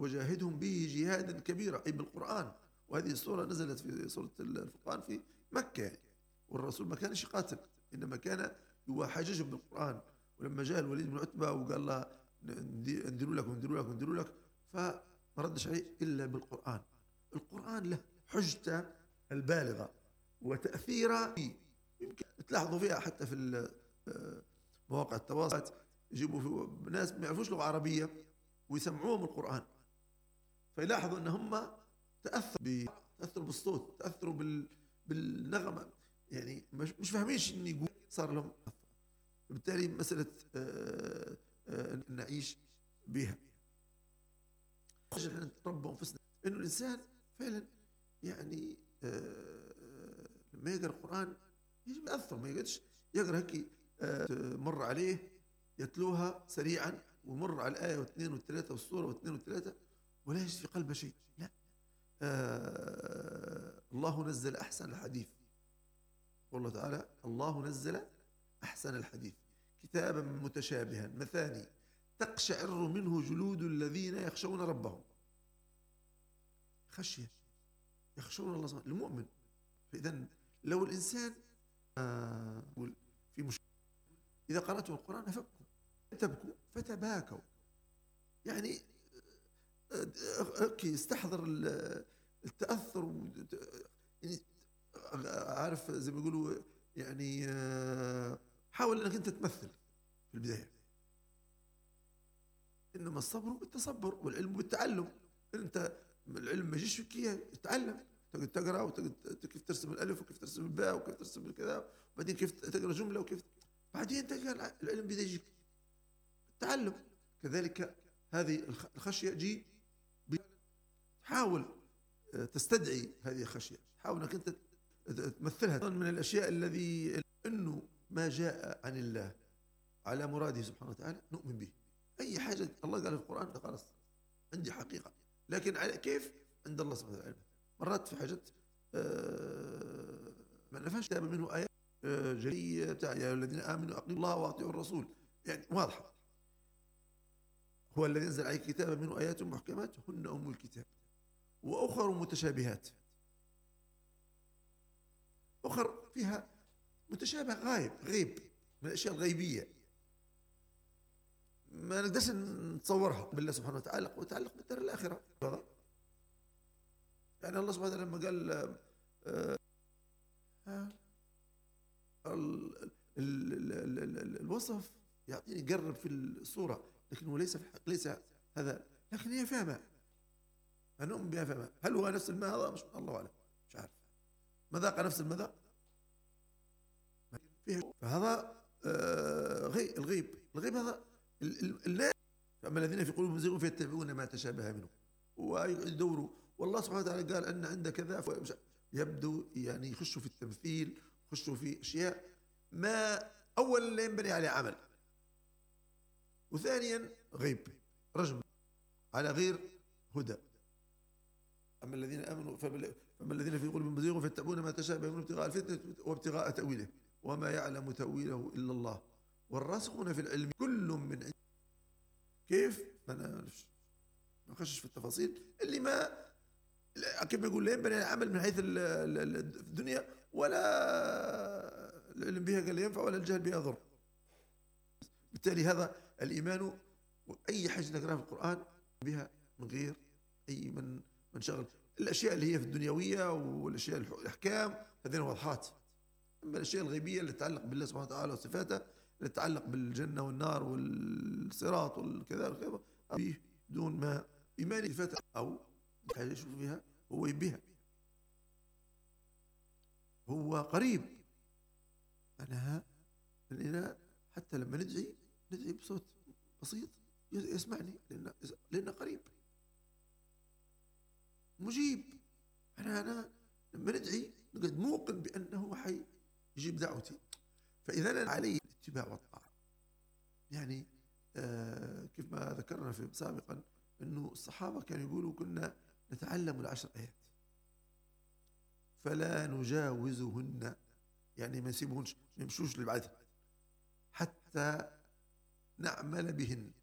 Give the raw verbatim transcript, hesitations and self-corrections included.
وجاهدهم به جهادا كبيرا، أي بالقرآن. وهذه السورة نزلت في سورة الفرقان في مكة يعني. والرسول ما كانش يقاتل، إنما كان يحاججهم بالقرآن. ولما جاء الوليد بن عتبة وقال له نديروا لك ونديروا لك ونديروا لك، فما ردش عليه إلا بالقرآن. القرآن له حجته البالغة وتأثيره، يمكن تلاحظوا فيها حتى في مواقع التواصل، يجيبوا في ناس ما يعرفوش لغة عربية ويسمعوهم القرآن، فيلاحظوا أن هم تأثروا تأثروا بالصوت، تأثروا بال... بالنغمة، يعني مش, مش فاهمينش إن يقول، صار لهم. بالتالي مسألة آآ آآ نعيش بها رب أنفسنا، إنه الإنسان فعلا يعني لما يقرأ القرآن يجب يأثر، ما يقعدش يقرأ هيك مر عليه يتلوها سريعا ومر على الآية واثنين والثلاثة والسورة واثنين والثلاثة ولا يجد في قلبه شيء. لا، آه الله نزل أحسن الحديث، والله تعالى الله نزل أحسن الحديث كتابا متشابها مثاني تقشعر منه جلود الذين يخشون ربهم. خشية، يخشون الله سبحانه المؤمن. فإذا لو الإنسان آه في مشكلة إذا قرأتم القرآن فابكوا، تبكوا فتباكوا، يعني استحضر التأثر، يعني عارف زي ما يقولوا، يعني حاول أنك أنت تمثل في البداية. إنما الصبر بالتصبر والعلم بالتعلم. أنت العلم ما يجيش فيك إياه، تتعلم، تقدر تقرأ وتقدر كيف ترسم الألف وكيف ترسم الباء وكيف ترسم الكذا، وبعدين كيف تقرأ جملة وكيف بعدين تلقى العلم بده يجيك التعلم. كذلك هذه الخشية جي حاول تستدعي هذه الخشية، حاول انك انت تمثلها. من الاشياء الذي انه ما جاء عن الله على مراده سبحانه وتعالى نؤمن به. اي حاجة الله قال في القرآن خلاص عندي حقيقة، لكن على كيف عند الله سبحانه وتعالى. مرات في حاجات ما نفهمش كتاب منه آيات جلية يا أيها الذين آمنوا أطيعوا الله وأطيعوا الرسول، يعني واضحة. هو الذي أنزل عليك كتابا منه آيات محكمات هن أم الكتاب وأخر متشابهات، أخر فيها متشابه غايب غيب من الأشياء الغيبية ما نقدرش نتصورها بالله سبحانه وتعالى وتعلق بالدار الآخرة. يعني الله سبحانه وتعالى لما قال آه آه ال ال ال ال الوصف يعطيني يقرب في الصورة، لكنه ليس في الحق، ليس هذا، لكن هي فيها ماء، هنؤمن بها فيها ماء. هل هو نفس الماء هذا؟ مش الله أعلم، مش عارف. مذاق نفس المذاق فيها، فهذا آه غيب. الغيب الغيب هذا الناس، فأما الذين في قلوبهم زيغ فيتبعون ما تشابه منه ويدوروا. والله سبحانه وتعالى قال أن عند كذا، يبدو يعني يخشوا في التمثيل، يخشوا في أشياء ما أولا لا ينبني عليه عمل، وثانيا غيب رجم على غير هدى. أما الذين آمنوا فأما الذين في قلوبهم زيغ فيتبعون ما تشابه منه ابتغاء الفتنة وابتغاء تأويله وما يعلم تأويله إلا الله والراسخون في العلم كل من عند. كيف؟ ما نعرفش، ما نخشش في التفاصيل اللي ما كيف يقول لا ينبني العمل من حيث الدنيا ولا العلم بها قال ينفع ولا الجهل بها ضر. بالتالي هذا الإيمان، وأي حاجة نقراها في القرآن بها من غير أي من من شغل. الأشياء اللي هي في الدنيوية والأشياء الأحكام هذين واضحات، أما الأشياء الغيبية اللي تتعلق بالله سبحانه وتعالى وصفاته، اللي تتعلق بالجنة والنار والصراط والكذا بدون ما إيمان صفاته أو حاجة يشوف فيها هو يبيها، هو قريب. أنا لأننا حتى لما ندعي ندعي بصوت بسيط يسمعني، لأنه لأنه قريب مجيب. أنا أنا لما ندعي نقعد موقن بأنه حي يجيب دعوتي. فإذا علي الاتباع والطاعة، يعني آه كيف ما ذكرنا في سابقا أنه الصحابة كانوا يقولوا كنا نتعلم العشر آيات فلا نجاوزهن، يعني ما نسيبهنش ما يمشوش لبعدها حتى نعمل بهن.